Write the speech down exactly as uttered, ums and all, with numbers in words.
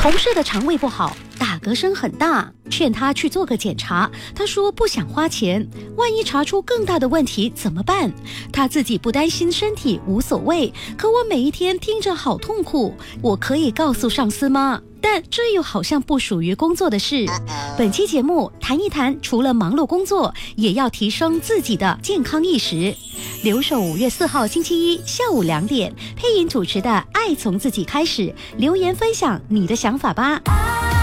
同事的肠胃不好，打嗝声很大，劝他去做个检查，他说不想花钱，万一查出更大的问题怎么办？他自己不担心身体无所谓，可我每一天听着好痛苦，我可以告诉上司吗？但这又好像不属于工作的事。本期节目谈一谈，除了忙碌工作，也要提升自己的健康意识。留守五月四号星期一下午两点，配音主持的《爱从自己开始》，留言分享你的想法吧。